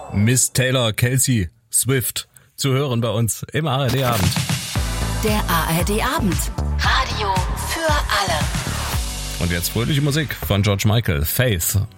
Miss Taylor Kelsey Swift zu hören bei uns im ARD-Abend. Der ARD-Abend. Radio für alle. Und jetzt fröhliche Musik von George Michael, Faith.